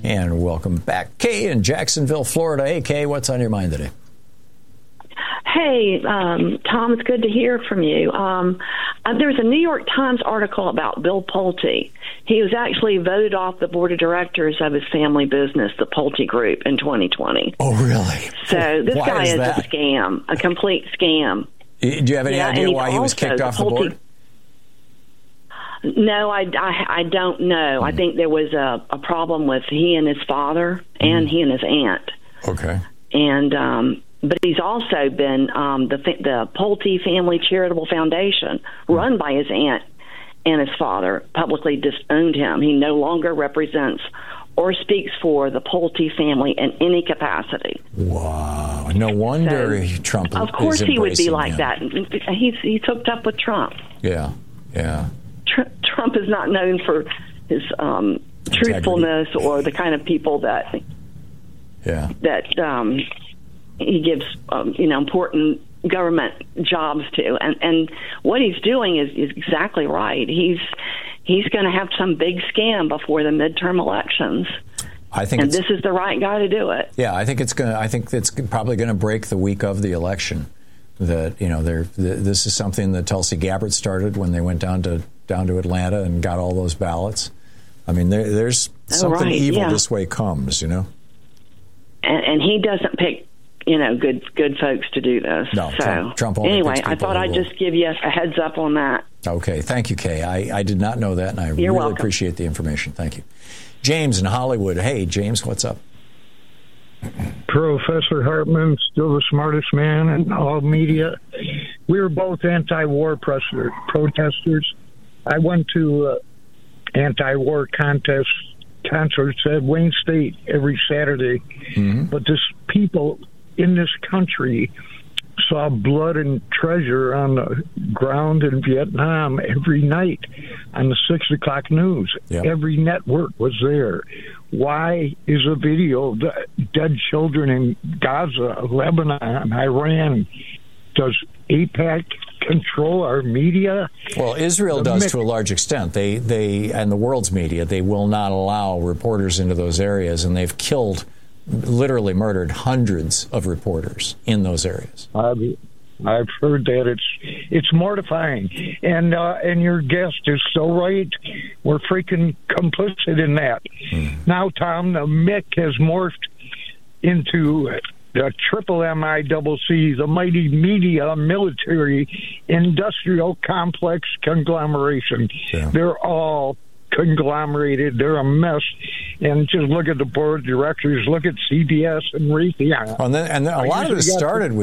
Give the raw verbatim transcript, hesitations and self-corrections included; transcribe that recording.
And welcome back, Kay in Jacksonville, Florida. Hey, Kay, what's on your mind today? Hey, um, Tom, it's good to hear from you. Um, uh, there was a New York Times article about Bill Pulte. He was actually voted off the board of directors of his family business, the Pulte Group, in twenty twenty. Oh, really? So this why guy is, is that? a scam, a complete scam. Do you have any yeah, idea why he was also, kicked off the Pulte, board? No, I, I, I don't know. Mm. I think there was a, a problem with he and his father and mm. he and his aunt. Okay. And um, but he's also been um, the the Pulte Family Charitable Foundation, mm. run by his aunt and his father, publicly disowned him. He no longer represents or speaks for the Pulte family in any capacity. Wow. No wonder so, Trump Of course is he would be like him. that. He's, he's hooked up with Trump. Yeah, yeah. Trump is not known for his um, truthfulness or the kind of people that yeah. that um, he gives um, you know important government jobs to. And and what he's doing is, is exactly right. He's he's going to have some big scam before the midterm elections. I think, and this is the right guy to do it. Yeah, I think it's going. I think it's probably going to break the week of the election. That you know, they're, this is something that Tulsi Gabbard started when they went down to down to Atlanta and got all those ballots. I mean, there, there's oh, something right. evil yeah. this way comes, you know. And, and he doesn't pick, you know, good good folks to do this. No, so Trump, Trump only anyway, picks I thought I'd will. just give you a heads up on that. Okay, thank you, Kay. I, I did not know that, and I You're really welcome. appreciate the information. Thank you. James in Hollywood. Hey, James, what's up? Professor Hartman, still the smartest man in all media. We were both anti-war protesters. I went to uh, anti-war contest concerts at Wayne State every Saturday. Mm-hmm. But this people in this country saw blood and treasure on the ground in Vietnam every night on the six o'clock news. Yep. Every network was there. Why is a video of the dead children in Gaza, Lebanon, Iran? Does AIPAC control our media? Well, Israel does to a large extent. They, they, and the world's media, they will not allow reporters into those areas, and they've killed, literally murdered hundreds of reporters in those areas. I've, I've heard that. It's it's mortifying. And uh, and your guest is so right. We're freaking complicit in that. Mm. Now, Tom, the M I C has morphed into the triple M I double C, the mighty media, military, industrial complex conglomeration. Yeah. They're all conglomerated. They're a mess. And just look at the board of directors. Look at C B S and Raytheon. Oh, and, then, and then a lot of this started with